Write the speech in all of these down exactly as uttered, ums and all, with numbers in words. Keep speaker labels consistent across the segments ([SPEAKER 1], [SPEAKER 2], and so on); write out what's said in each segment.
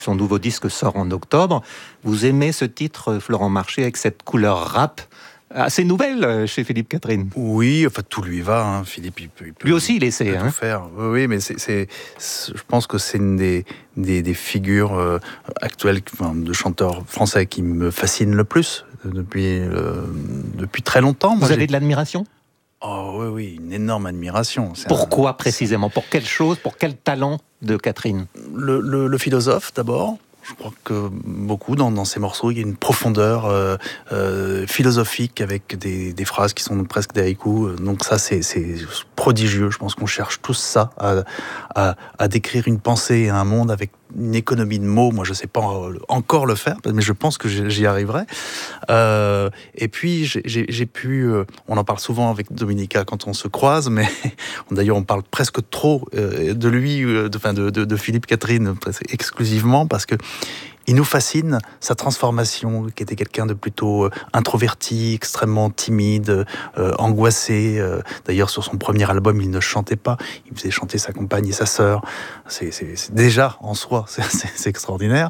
[SPEAKER 1] Son nouveau disque sort en octobre. Vous aimez ce titre, Florent Marché, avec cette couleur rap assez nouvelle chez Philippe Catherine?
[SPEAKER 2] Oui, enfin tout lui va, hein. Philippe. Il peut, il peut,
[SPEAKER 1] lui aussi, il essaie.
[SPEAKER 2] Il peut
[SPEAKER 1] hein.
[SPEAKER 2] tout faire. Oui, oui, mais c'est, c'est, c'est, je pense que c'est une des, des, des figures euh, actuelles, enfin, de chanteurs français qui me fascinent le plus depuis, euh, depuis très longtemps.
[SPEAKER 1] Vous
[SPEAKER 2] Moi,
[SPEAKER 1] avez
[SPEAKER 2] j'ai...
[SPEAKER 1] de l'admiration?
[SPEAKER 2] Oh oui, oui, une énorme admiration. C'est
[SPEAKER 1] Pourquoi
[SPEAKER 2] un,
[SPEAKER 1] précisément?
[SPEAKER 2] c'est...
[SPEAKER 1] Pour quelle chose? Pour quel talent de Catherine?
[SPEAKER 2] le, le, le philosophe d'abord. Je crois que beaucoup dans, dans ces morceaux, il y a une profondeur euh, euh, philosophique avec des, des phrases qui sont presque des haïkus. Donc ça, c'est, c'est prodigieux. Je pense qu'on cherche tous ça, à, à, à décrire une pensée et un monde avec une économie de mots. Moi, je ne sais pas encore le faire, mais je pense que j'y arriverai. Euh, et puis, j'ai, j'ai, j'ai pu... Euh, on en parle souvent avec Dominica quand on se croise, mais d'ailleurs, on parle presque trop euh, de lui, euh, de, enfin, de, de, de Philippe Catherine, exclusivement, parce que il nous fascine, sa transformation, qui était quelqu'un de plutôt euh, introverti, extrêmement timide, euh, angoissé. Euh, d'ailleurs, sur son premier album, il ne chantait pas. Il faisait chanter sa compagne et sa sœur. C'est, c'est, c'est déjà, en soi, c'est, c'est, c'est extraordinaire.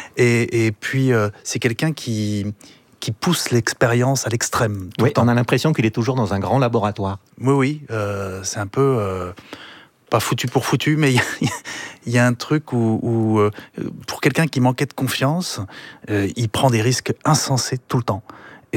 [SPEAKER 2] Et, et puis, euh, c'est quelqu'un qui... qui pousse l'expérience à l'extrême.
[SPEAKER 1] Oui, on a l'impression qu'il est toujours dans un grand laboratoire.
[SPEAKER 2] Oui, oui, euh, c'est un peu... Euh, pas foutu pour foutu, mais il y, y a un truc où, où euh, pour quelqu'un qui manquait de confiance, euh, il prend des risques insensés tout le temps.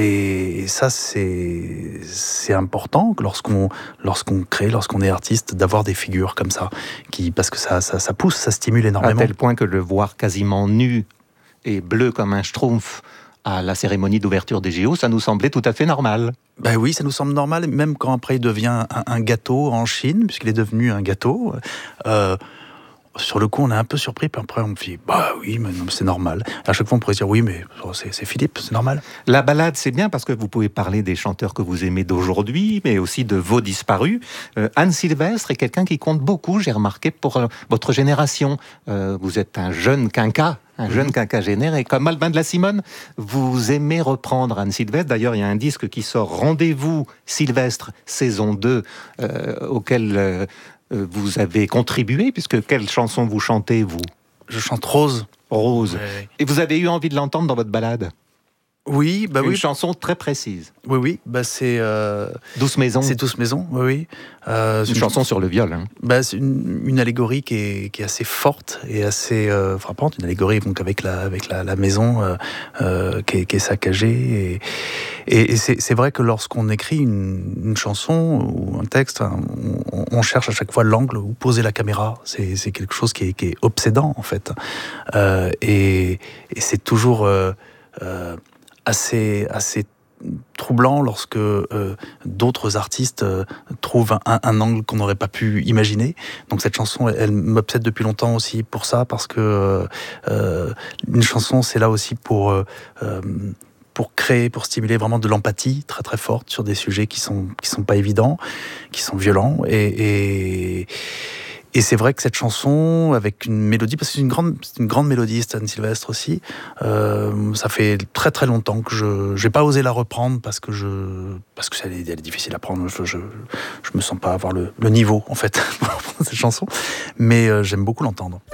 [SPEAKER 2] Et ça, c'est, c'est important lorsqu'on, lorsqu'on crée, lorsqu'on est artiste, d'avoir des figures comme ça, qui, parce que ça, ça, ça pousse, ça stimule énormément.
[SPEAKER 1] À tel point que le voir quasiment nu et bleu comme un schtroumpf à la cérémonie d'ouverture des J O, ça nous semblait tout à fait normal.
[SPEAKER 2] Ben oui, ça nous semble normal, même quand après il devient un, un gâteau en Chine, puisqu'il est devenu un gâteau. Euh, sur le coup, on est un peu surpris, puis après on me dit, bah oui, mais non, c'est normal. Et à chaque fois, on pourrait dire, oui, mais c'est, c'est Philippe, c'est normal.
[SPEAKER 1] La balade, c'est bien parce que vous pouvez parler des chanteurs que vous aimez d'aujourd'hui, mais aussi de vos disparus. Euh, Anne Sylvestre est quelqu'un qui compte beaucoup, j'ai remarqué, pour euh, votre génération. Euh, vous êtes un jeune quinquat. Un jeune quinquagénaire, et comme Albin de la Simone, vous aimez reprendre Anne Sylvestre. D'ailleurs, il y a un disque qui sort, Rendez-vous Sylvestre, saison deux, euh, auquel euh, vous avez contribué, puisque quelle chanson vous chantez, vous?
[SPEAKER 2] Je chante Rose.
[SPEAKER 1] Rose.
[SPEAKER 2] Ouais.
[SPEAKER 1] Et vous avez eu envie de l'entendre dans votre balade?
[SPEAKER 2] Oui, bah
[SPEAKER 1] Une
[SPEAKER 2] oui.
[SPEAKER 1] chanson très précise.
[SPEAKER 2] Oui, oui, bah c'est... Euh,
[SPEAKER 1] Douce Maison.
[SPEAKER 2] C'est Douce Maison, oui, oui.
[SPEAKER 1] Euh, une, une chanson sur le viol. Hein.
[SPEAKER 2] Bah, c'est une, une allégorie qui est, qui est assez forte et assez euh, frappante. Une allégorie donc avec la, avec la, la maison euh, euh, qui, est, qui est saccagée. Et, et, et c'est, c'est vrai que lorsqu'on écrit une, une chanson ou un texte, on, on cherche à chaque fois l'angle où poser la caméra. C'est, c'est quelque chose qui est, qui est obsédant, en fait. Euh, et, et c'est toujours... Euh, euh, assez, assez troublant lorsque euh, d'autres artistes euh, trouvent un, un angle qu'on n'aurait pas pu imaginer. Donc cette chanson, elle, elle m'obsède depuis longtemps aussi pour ça, parce que euh, une chanson, c'est là aussi pour... Euh, pour créer, pour stimuler vraiment de l'empathie très très forte sur des sujets qui sont, qui sont pas évidents, qui sont violents. Et... et Et c'est vrai que cette chanson, avec une mélodie, parce que c'est une grande, c'est une grande mélodiste, Anne Sylvestre aussi, euh, ça fait très très longtemps que je j'ai pas osé la reprendre parce que je parce que elle est, elle est difficile à prendre. Je, je je me sens pas avoir le, le niveau en fait pour cette chanson, mais euh, j'aime beaucoup l'entendre.